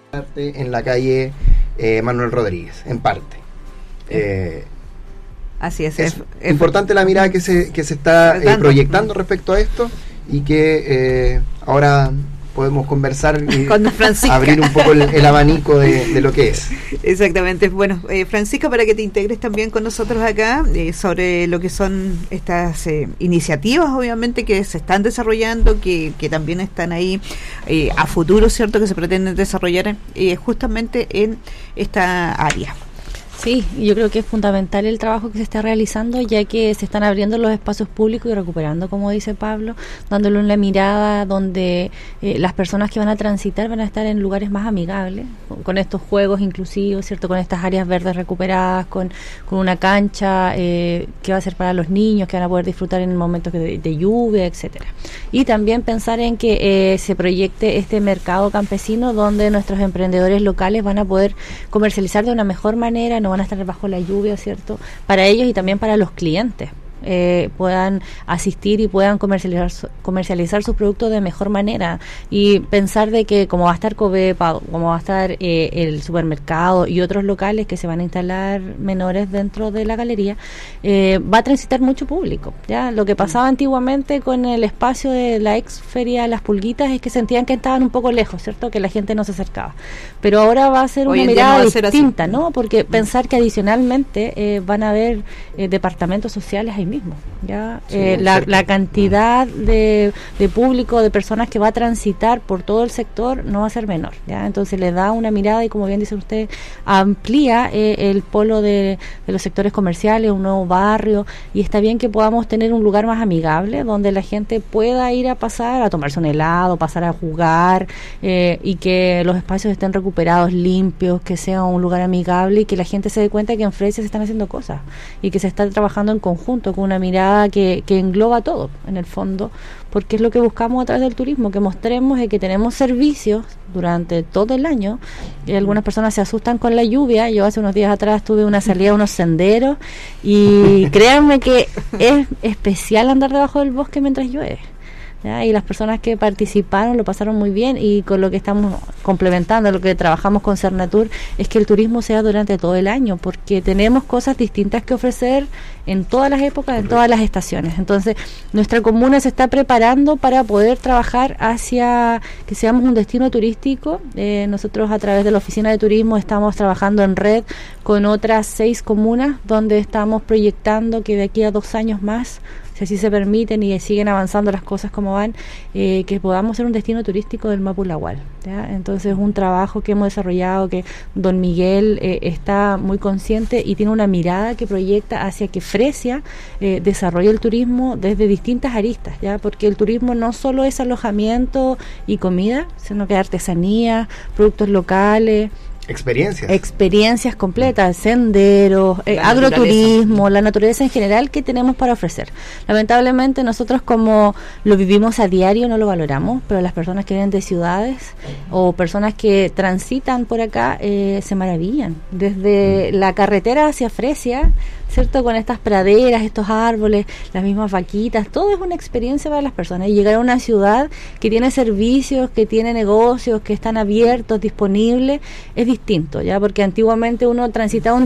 en la calle Manuel Rodríguez, en parte. Así es. Es importante la mirada que se está proyectando respecto a esto y que ahora podemos conversar y abrir un poco el abanico de lo que es. Exactamente. Bueno, Francisca, para que te integres también con nosotros acá sobre lo que son estas iniciativas, obviamente, que se están desarrollando, que también están ahí a futuro, ¿cierto?, que se pretenden desarrollar justamente en esta área. Sí, yo creo que es fundamental el trabajo que se está realizando, ya que se están abriendo los espacios públicos y recuperando, como dice Pablo, dándole una mirada donde las personas que van a transitar van a estar en lugares más amigables, con estos juegos inclusivos, ¿cierto?, con estas áreas verdes recuperadas, con una cancha que va a ser para los niños, que van a poder disfrutar en momentos de lluvia, etcétera. Y también pensar en que se proyecte este mercado campesino donde nuestros emprendedores locales van a poder comercializar de una mejor manera, no van a estar bajo la lluvia, ¿cierto?, para ellos y también para los clientes. Puedan asistir y puedan comercializar sus productos de mejor manera, y pensar de que como va a estar Covepa, como va a estar el supermercado y otros locales que se van a instalar menores dentro de la galería, va a transitar mucho público. Ya lo que pasaba antiguamente con el espacio de la ex feria Las Pulguitas es que sentían que estaban un poco lejos, ¿cierto?, que la gente no se acercaba, pero ahora va a ser una mirada distinta, ¿no?, porque pensar que adicionalmente van a haber departamentos sociales ahí mismo, ya la cantidad de público, de personas que va a transitar por todo el sector no va a ser menor, ya entonces le da una mirada y, como bien dice usted, amplía el polo de los sectores comerciales, un nuevo barrio, y está bien que podamos tener un lugar más amigable donde la gente pueda ir a pasar a tomarse un helado, pasar a jugar, y que los espacios estén recuperados, limpios, que sea un lugar amigable y que la gente se dé cuenta que en Fresia se están haciendo cosas y que se está trabajando en conjunto con una mirada que engloba todo, en el fondo, porque es lo que buscamos a través del turismo, que mostremos que tenemos servicios durante todo el año. Y algunas personas se asustan con la lluvia. Yo hace unos días atrás tuve una salida a unos senderos y créanme que es especial andar debajo del bosque mientras llueve. ¿Ya? Y las personas que participaron lo pasaron muy bien, y con lo que estamos complementando, lo que trabajamos con Cernatur, es que el turismo sea durante todo el año, porque tenemos cosas distintas que ofrecer en todas las épocas, en todas las estaciones. Entonces, nuestra comuna se está preparando para poder trabajar hacia que seamos un destino turístico. Nosotros, a través de la Oficina de Turismo, estamos trabajando en red con otras 6 comunas, donde estamos proyectando que de aquí a 2 años más, si así se permiten y siguen avanzando las cosas como van, que podamos ser un destino turístico del Mapulahual, ¿ya? Entonces, es un trabajo que hemos desarrollado, que don Miguel está muy consciente y tiene una mirada que proyecta hacia que Fresia desarrolle el turismo desde distintas aristas, ¿ya? Porque el turismo no solo es alojamiento y comida, sino que artesanía, productos locales, experiencias completas, senderos, agroturismo, la naturaleza en general que tenemos para ofrecer. Lamentablemente nosotros, como lo vivimos a diario, no lo valoramos, pero las personas que vienen de ciudades o personas que transitan por acá se maravillan. Desde la carretera hacia Fresia, ¿cierto?, con estas praderas, estos árboles, las mismas vaquitas, todo es una experiencia para las personas. Y llegar a una ciudad que tiene servicios, que tiene negocios, que están abiertos, disponibles, es distinto, ¿ya? Porque antiguamente uno transitaba un